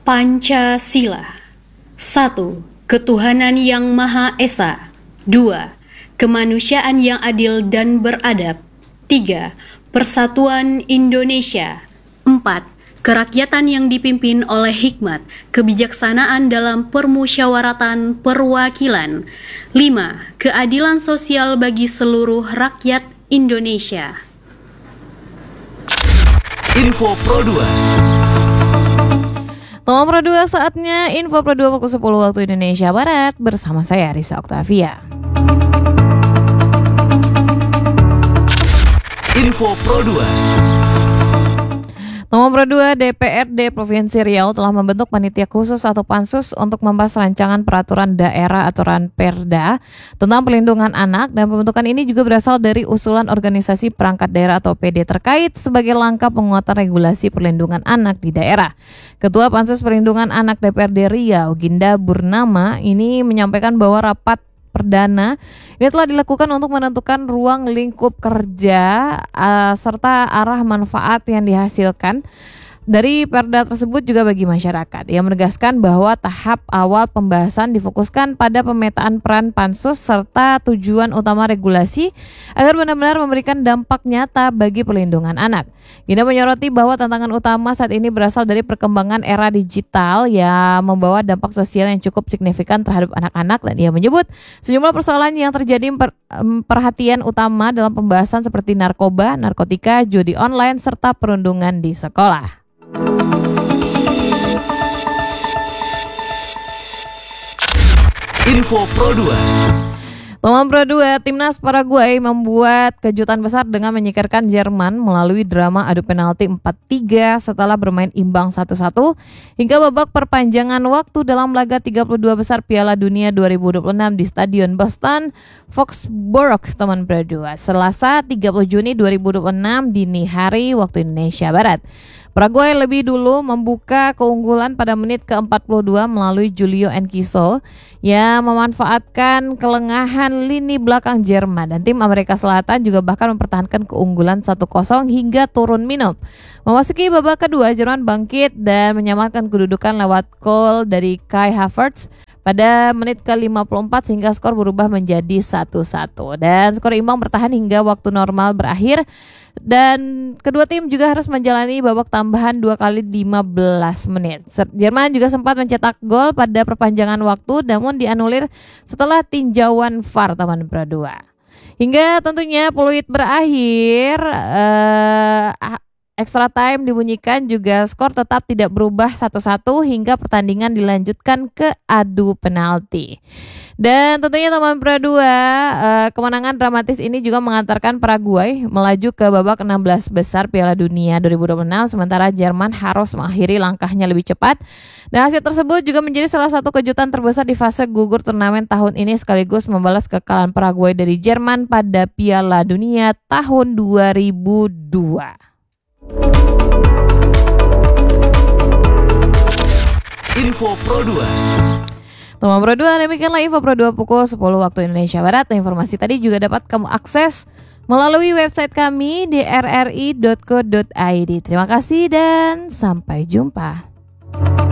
Pancasila. 1. Ketuhanan yang Maha Esa. 2. Kemanusiaan yang adil dan beradab. 3. Persatuan Indonesia. 4. Kerakyatan yang dipimpin oleh hikmat, kebijaksanaan dalam permusyawaratan perwakilan. 5. Keadilan sosial bagi seluruh rakyat Indonesia. Info Pro 2. Toma Pro 2, saatnya Info Pro 2 pukul 10 waktu Indonesia Barat bersama saya Risa Oktavia. Info Pro 2. Nomor 2, DPRD Provinsi Riau telah membentuk panitia khusus atau pansus untuk membahas rancangan peraturan daerah aturan Perda tentang pelindungan anak, dan pembentukan ini juga berasal dari usulan organisasi perangkat daerah atau PD terkait sebagai langkah penguatan regulasi perlindungan anak di daerah. Ketua Pansus Perlindungan Anak DPRD Riau, Ginda Burnama, ini menyampaikan bahwa rapat perdana ini telah dilakukan untuk menentukan ruang lingkup kerja serta arah manfaat yang dihasilkan dari perda tersebut juga bagi masyarakat. Ia menegaskan bahwa tahap awal pembahasan difokuskan pada pemetaan peran pansus serta tujuan utama regulasi agar benar-benar memberikan dampak nyata bagi pelindungan anak. Gina menyoroti bahwa tantangan utama saat ini berasal dari perkembangan era digital yang membawa dampak sosial yang cukup signifikan terhadap anak-anak, dan ia menyebut sejumlah persoalan yang terjadi perhatian utama dalam pembahasan seperti narkoba, narkotika, judi online, serta perundungan di sekolah. Info Pro 2. Nomor Pro 2, Timnas Paraguay membuat kejutan besar dengan menyingkirkan Jerman melalui drama adu penalti 4-3 setelah bermain imbang 1-1 hingga babak perpanjangan waktu dalam laga 32 besar Piala Dunia 2026 di Stadion Boston Foxborough, teman Pro 2, Selasa 30 Juni 2026 dini hari waktu Indonesia Barat. Paraguay lebih dulu membuka keunggulan pada menit ke-42 melalui Julio Enciso yang memanfaatkan kelengahan lini belakang Jerman, dan tim Amerika Selatan juga bahkan mempertahankan keunggulan 1-0 hingga turun minum. Memasuki babak kedua, Jerman bangkit dan menyamakan kedudukan lewat gol dari Kai Havertz pada menit ke-54 sehingga skor berubah menjadi 1-1, dan skor imbang bertahan hingga waktu normal berakhir. Dan kedua tim juga harus menjalani babak tambahan 2 kali 15 menit. Jerman juga sempat mencetak gol pada perpanjangan waktu namun dianulir setelah tinjauan VAR, teman Pro 2. Hingga tentunya peluit berakhir, extra time dibunyikan, juga skor tetap tidak berubah 1-1 hingga pertandingan dilanjutkan ke adu penalti. Dan tentunya teman Pro 2, kemenangan dramatis ini juga mengantarkan Paraguay melaju ke babak 16 besar Piala Dunia 2026, sementara Jerman harus mengakhiri langkahnya lebih cepat. Dan hasil tersebut juga menjadi salah satu kejutan terbesar di fase gugur turnamen tahun ini, sekaligus membalas kekalahan Paraguay dari Jerman pada Piala Dunia tahun 2002. Info Pro 2. Teman Pro 2, demikianlah Info Pro 2 pukul 10 waktu Indonesia Barat. Dan informasi tadi juga dapat kamu akses melalui website kami di rri.co.id. Terima kasih dan sampai jumpa.